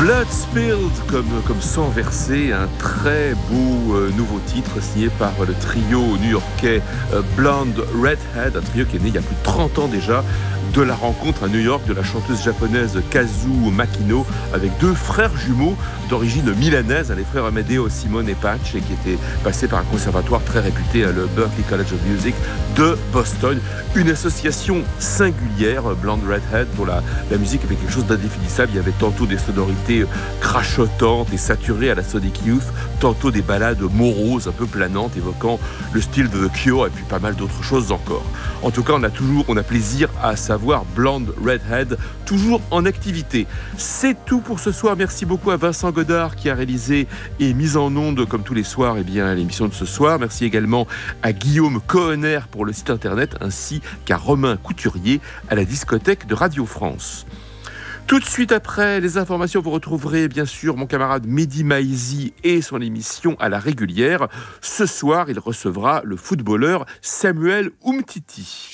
Blood Spilled, comme sang versé, un très beau nouveau titre signé par le trio new-yorkais Blonde Redhead, un trio qui est né il y a plus de 30 ans déjà, de la rencontre à New York de la chanteuse japonaise Kazu Makino avec deux frères jumeaux d'origine milanaise, les frères Amedeo, Simone et Patch, et qui étaient passés par un conservatoire très réputé, le Berklee College of Music de Boston. Une association singulière, Blonde Redhead, dont la musique avait quelque chose d'indéfinissable. Il y avait tantôt des sonorités crachotantes et saturées à la Sonic Youth, tantôt des ballades moroses, un peu planantes, évoquant le style de The Cure, et puis pas mal d'autres choses encore. En tout cas, on a plaisir à savoir Blonde Redhead, toujours en activité. C'est tout pour ce soir. Merci beaucoup à Vincent Godard qui a réalisé et mis en onde, comme tous les soirs, l'émission de ce soir. Merci également à Guillaume Cohenner pour le site internet, ainsi qu'à Romain Couturier à la discothèque de Radio France. Tout de suite après les informations, vous retrouverez bien sûr mon camarade Mehdi Maizi et son émission à la régulière. Ce soir, il recevra le footballeur Samuel Umtiti.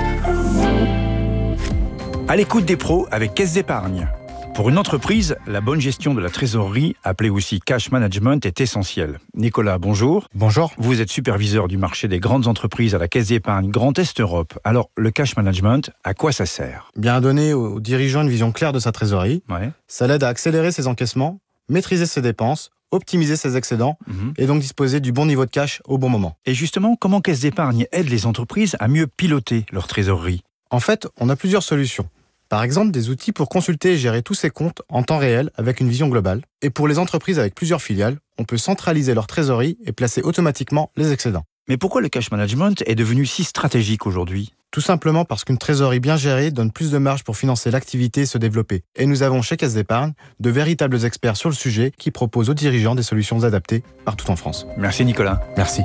À l'écoute des pros avec Caisse d'Épargne. Pour une entreprise, la bonne gestion de la trésorerie, appelée aussi cash management, est essentielle. Nicolas, bonjour. Bonjour. Vous êtes superviseur du marché des grandes entreprises à la Caisse d'Épargne Grand Est Europe. Alors, le cash management, à quoi ça sert ? Bien, à donner aux dirigeants une vision claire de sa trésorerie. Ouais. Ça l'aide à accélérer ses encaissements, maîtriser ses dépenses, optimiser ses excédents et donc disposer du bon niveau de cash au bon moment. Et justement, comment Caisse d'Épargne aide les entreprises à mieux piloter leur trésorerie ? En fait, on a plusieurs solutions. Par exemple, des outils pour consulter et gérer tous ses comptes en temps réel avec une vision globale. Et pour les entreprises avec plusieurs filiales, on peut centraliser leur trésorerie et placer automatiquement les excédents. Mais pourquoi le cash management est devenu si stratégique aujourd'hui ? Tout simplement parce qu'une trésorerie bien gérée donne plus de marge pour financer l'activité et se développer. Et nous avons chez Caisse d'Épargne de véritables experts sur le sujet qui proposent aux dirigeants des solutions adaptées partout en France. Merci Nicolas. Merci.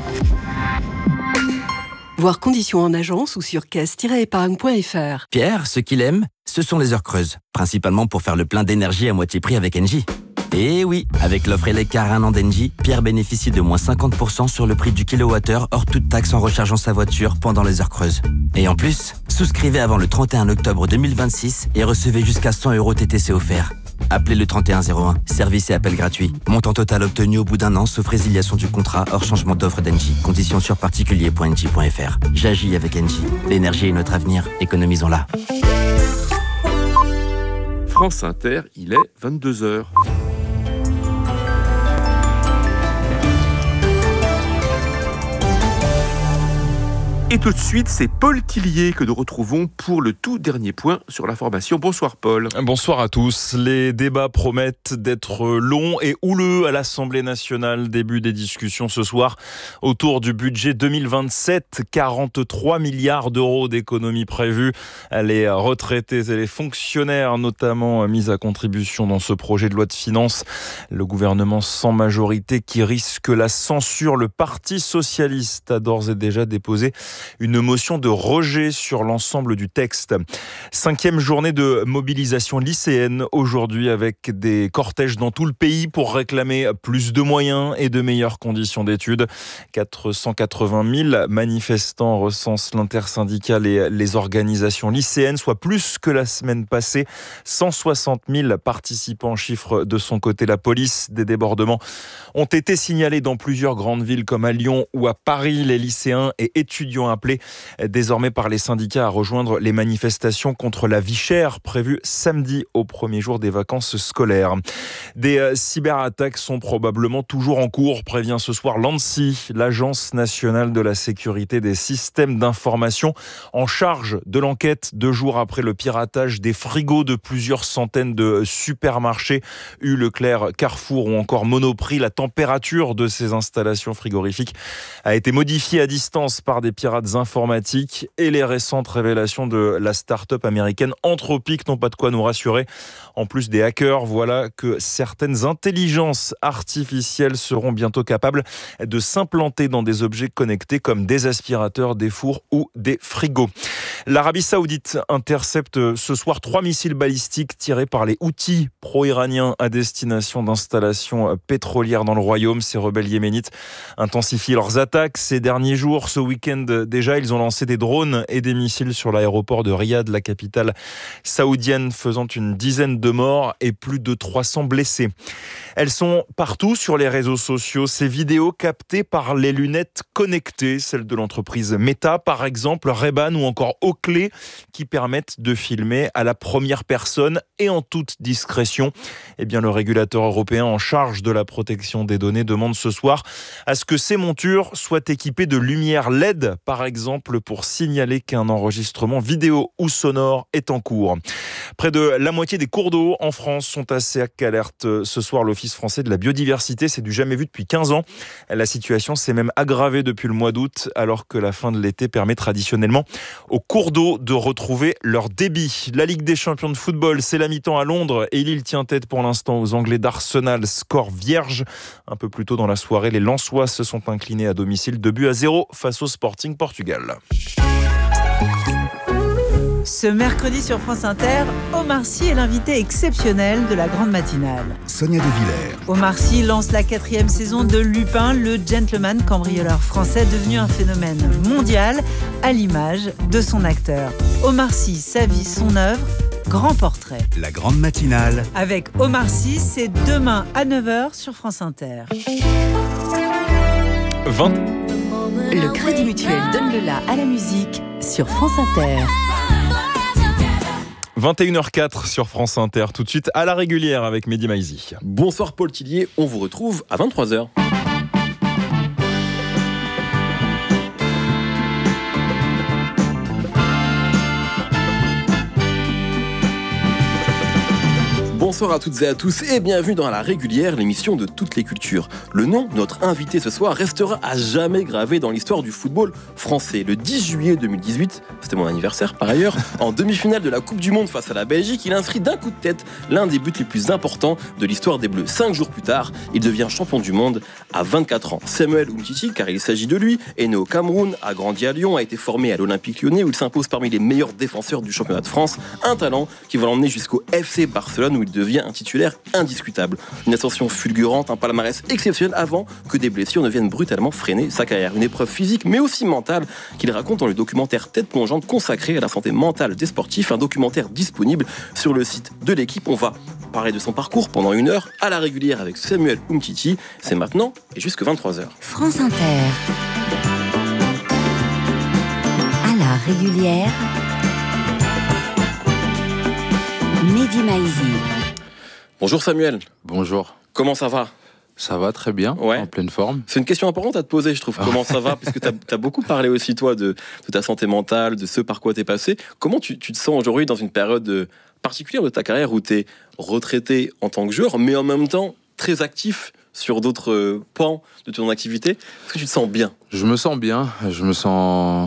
Voir conditions en agence ou sur caisse-épargne.fr. Pierre, ce qu'il aime, ce sont les heures creuses. Principalement pour faire le plein d'énergie à moitié prix avec Engie. Et oui, avec l'offre Eleccar 1 an d'Engie, Pierre bénéficie de moins 50% sur le prix du kilowattheure hors toute taxe en rechargeant sa voiture pendant les heures creuses. Et en plus, souscrivez avant le 31 octobre 2026 et recevez jusqu'à 100 € TTC offerts. Appelez le 3101, service et appel gratuit. Montant total obtenu au bout d'un an, sauf résiliation du contrat, hors changement d'offre d'Engie. Conditions sur particulier.engie.fr. J'agis avec Engie. L'énergie est notre avenir, économisons-la. France Inter, il est 22h. Et tout de suite, c'est Paul Tillier que nous retrouvons pour le tout dernier point sur l'information. Bonsoir Paul. Bonsoir à tous. Les débats promettent d'être longs et houleux à l'Assemblée nationale. Début des discussions ce soir autour du budget 2027. 43 milliards d'euros d'économies prévues. Les retraités et les fonctionnaires notamment mis à contribution dans ce projet de loi de finances. Le gouvernement sans majorité qui risque la censure. Le Parti socialiste a d'ores et déjà déposé une motion de rejet sur l'ensemble du texte. 5e journée de mobilisation lycéenne aujourd'hui avec des cortèges dans tout le pays pour réclamer plus de moyens et de meilleures conditions d'études. 480 000 manifestants recensent l'intersyndicale et les organisations lycéennes, soit plus que la semaine passée. 160 000 participants, chiffre de son côté la police. Des débordements ont été signalés dans plusieurs grandes villes comme à Lyon ou à Paris. Les lycéens et étudiants appelés désormais par les syndicats à rejoindre les manifestations contre la vie chère prévues samedi au premier jour des vacances scolaires. Des cyberattaques sont probablement toujours en cours, prévient ce soir l'ANSSI, l'Agence nationale de la sécurité des systèmes d'information, en charge de l'enquête 2 jours après le piratage des frigos de plusieurs centaines de supermarchés, Leclerc, Carrefour ou encore Monoprix. La température de ces installations frigorifiques a été modifiée à distance par des pirates informatiques et les récentes révélations de la start-up américaine Anthropic n'ont pas de quoi nous rassurer. En plus des hackers, voilà que certaines intelligences artificielles seront bientôt capables de s'implanter dans des objets connectés comme des aspirateurs, des fours ou des frigos. L'Arabie Saoudite intercepte ce soir 3 missiles balistiques tirés par les Houthis pro-iraniens à destination d'installations pétrolières dans le royaume. Ces rebelles yéménites intensifient leurs attaques ces derniers jours. Ce week-end Déjà, ils ont lancé des drones et des missiles sur l'aéroport de Riyad, la capitale saoudienne, faisant une dizaine de morts et plus de 300 blessés. Elles sont partout sur les réseaux sociaux, ces vidéos captées par les lunettes connectées, celles de l'entreprise Meta par exemple, Ray-Ban ou encore Oakley, qui permettent de filmer à la première personne et en toute discrétion. Eh bien, le régulateur européen en charge de la protection des données demande ce soir à ce que ces montures soient équipées de lumière LED, par exemple, pour signaler qu'un enregistrement vidéo ou sonore est en cours. Près de la moitié des cours d'eau en France sont à sec, alerte ce soir l'Office français de la biodiversité. C'est du jamais vu depuis 15 ans. La situation s'est même aggravée depuis le mois d'août, alors que la fin de l'été permet traditionnellement aux cours d'eau de retrouver leur débit. La Ligue des champions de football, c'est la mi-temps à Londres et Lille tient tête pour l'instant aux Anglais d'Arsenal, score vierge. Un peu plus tôt dans la soirée, les Lensois se sont inclinés à domicile 2-0 face au Sporting Portugal. Ce mercredi sur France Inter, Omar Sy est l'invité exceptionnel de la grande matinale. Sonia De Villers. Omar Sy lance la 4e saison de Lupin, le gentleman cambrioleur français devenu un phénomène mondial à l'image de son acteur. Omar Sy, sa vie, son œuvre, grand portrait. La grande matinale. Avec Omar Sy, c'est demain à 9h sur France Inter. Le Crédit Mutuel donne le la à la musique sur France Inter. 21h04 sur France Inter, tout de suite à la régulière avec Mehdi Maizi. Bonsoir Paul Tillier, on vous retrouve à 23h. Bonsoir à toutes et à tous et bienvenue dans La Régulière, l'émission de toutes les cultures. Le nom de notre invité ce soir restera à jamais gravé dans l'histoire du football français. Le 10 juillet 2018, c'était mon anniversaire par ailleurs, en demi-finale de la Coupe du Monde face à la Belgique, il inscrit d'un coup de tête l'un des buts les plus importants de l'histoire des Bleus. 5 jours plus tard, il devient champion du monde à 24 ans. Samuel Umtiti, car il s'agit de lui, est né au Cameroun, a grandi à Lyon, a été formé à l'Olympique Lyonnais où il s'impose parmi les meilleurs défenseurs du championnat de France. Un talent qui va l'emmener jusqu'au FC Barcelone où il devient un titulaire indiscutable. Une ascension fulgurante, un palmarès exceptionnel avant que des blessures ne viennent brutalement freiner sa carrière. Une épreuve physique mais aussi mentale qu'il raconte dans le documentaire Tête plongeante consacré à la santé mentale des sportifs, un documentaire disponible sur le site de l'équipe. On va parler de son parcours pendant 1 heure à la régulière avec Samuel Umtiti. C'est maintenant et jusque 23h. France Inter. À la régulière. Mehdi Maizi. Bonjour Samuel. Bonjour. Comment ça va ? Ça va très bien, en pleine forme. C'est une question importante à te poser, je trouve. Comment ça va ? Parce que tu as beaucoup parlé aussi, toi, de ta santé mentale, de ce par quoi tu es passé. Comment tu te sens aujourd'hui dans une période particulière de ta carrière où tu es retraité en tant que joueur, mais en même temps très actif sur d'autres pans de ton activité ? Est-ce que tu te sens bien ? Je me sens bien. Je me sens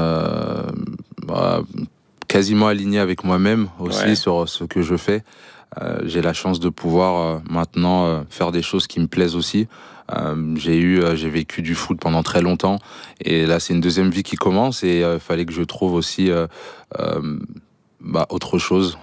quasiment aligné avec moi-même aussi sur ce que je fais. J'ai la chance de pouvoir maintenant faire des choses qui me plaisent aussi. J'ai vécu du foot pendant très longtemps et là c'est une deuxième vie qui commence et il fallait que je trouve aussi autre chose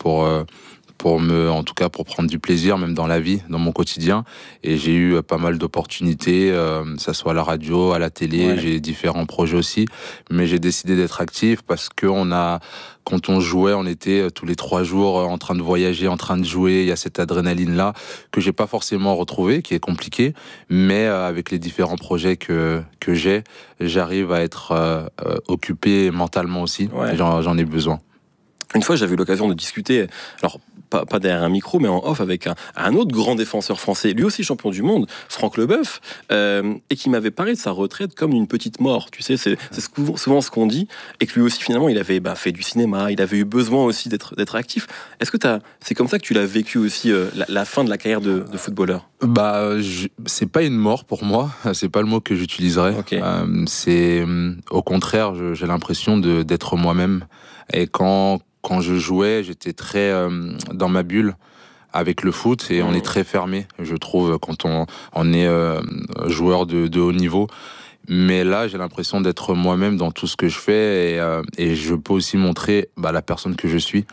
en tout cas pour prendre du plaisir même dans la vie, dans mon quotidien. Et j'ai eu pas mal d'opportunités, que ça soit à la radio, à la télé, j'ai différents projets aussi, mais j'ai décidé d'être actif parce que quand on jouait, on était tous les 3 jours en train de voyager, en train de jouer. Il y a cette adrénaline-là que j'ai pas forcément retrouvée, qui est compliquée, mais avec les différents projets que j'arrive à être occupé mentalement aussi. J'en ai besoin. Une fois, j'avais eu l'occasion de discuter, alors pas derrière un micro, mais en off, avec un autre grand défenseur français, lui aussi champion du monde, Franck Leboeuf, et qui m'avait parlé de sa retraite comme d'une petite mort. Tu sais, c'est souvent ce qu'on dit, et que lui aussi, finalement, il avait fait du cinéma, il avait eu besoin aussi d'être actif. Est-ce que c'est comme ça que tu l'as vécu aussi, la fin de la carrière de footballeur ? C'est pas une mort pour moi, c'est pas le mot que j'utiliserais. Okay. C'est au contraire, j'ai l'impression d'être moi-même. Et quand je jouais, j'étais très dans ma bulle avec le foot et on est très fermé, je trouve, quand on est joueur de haut niveau. Mais là, j'ai l'impression d'être moi-même dans tout ce que je fais et je peux aussi montrer la personne que je suis.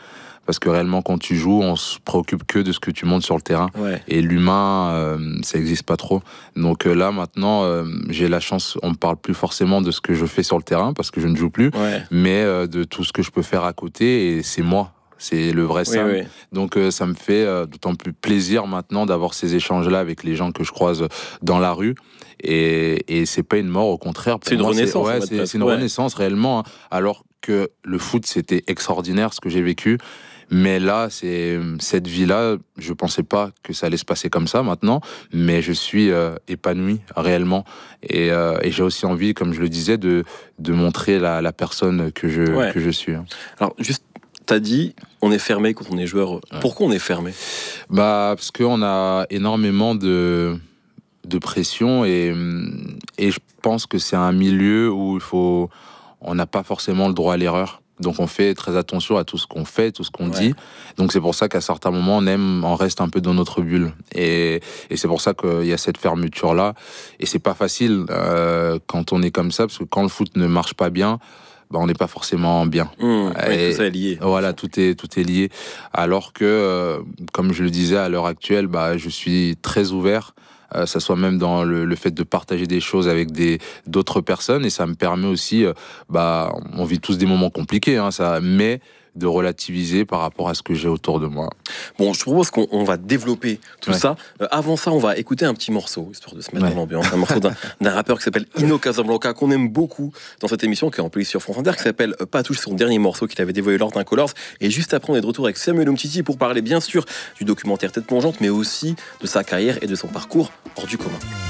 parce que réellement quand tu joues, on se préoccupe que de ce que tu montres sur le terrain, et l'humain, ça n'existe pas trop. Donc là maintenant, j'ai la chance, on me parle plus forcément de ce que je fais sur le terrain parce que je ne joue plus, mais de tout ce que je peux faire à côté, et c'est moi. C'est le vrai Sam. Donc ça me fait d'autant plus plaisir maintenant d'avoir ces échanges-là avec les gens que je croise dans la rue. Et c'est pas une mort, au contraire. C'est une renaissance. C'est une renaissance réellement. Hein. Alors que le foot, c'était extraordinaire ce que j'ai vécu. Mais là, cette vie-là, je pensais pas que ça allait se passer comme ça maintenant. Mais je suis épanoui réellement. Et j'ai aussi envie, comme je le disais, de montrer la personne que je suis. Hein. Alors juste, t'as dit, on est fermé quand on est joueur. Pourquoi on est fermé ? Parce qu'on a énormément de pression et je pense que c'est un milieu où on n'a pas forcément le droit à l'erreur. Donc on fait très attention à tout ce qu'on fait, tout ce qu'on dit. Donc c'est pour ça qu'à certains moments, on reste un peu dans notre bulle. Et c'est pour ça qu'il y a cette fermeture-là. Et c'est pas facile quand on est comme ça, parce que quand le foot ne marche pas bien, on n'est pas forcément bien. Tout ça est lié. Voilà, tout est lié. Alors que, comme je le disais, à l'heure actuelle, je suis très ouvert. Ça soit même dans le fait de partager des choses avec d'autres personnes, et ça me permet aussi, on vit tous des moments compliqués, hein, mais de relativiser par rapport à ce que j'ai autour de moi. Bon, je te propose qu'on va développer tout ça. Avant ça, on va écouter un petit morceau, histoire de se mettre dans l'ambiance. Un morceau d'un rappeur qui s'appelle Ino Casablanca, qu'on aime beaucoup dans cette émission, qui est en police sur France Inter, qui s'appelle Patouche, son dernier morceau qu'il avait dévoilé lors d'un Colors. Et juste après, on est de retour avec Samuel Umtiti pour parler bien sûr du documentaire Tête plongeante, mais aussi de sa carrière et de son parcours hors du commun.